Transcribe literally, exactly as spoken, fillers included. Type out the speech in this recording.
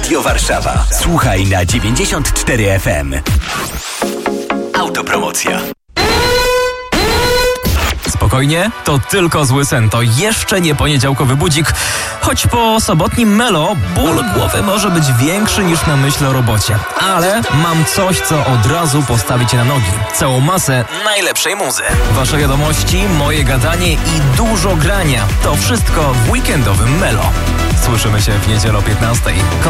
Radio Warszawa. Słuchaj na dziewięćdziesiąt cztery F M. Autopromocja. Spokojnie, to tylko zły sen, to jeszcze nie poniedziałkowy budzik. Choć po sobotnim melo ból głowy może być większy niż na myśl o robocie. Ale mam coś, co od razu postawi cię na nogi. Całą masę najlepszej muzy. Wasze wiadomości, moje gadanie i dużo grania. To wszystko w weekendowym melo. Słyszymy się w niedzielę o piętnastej.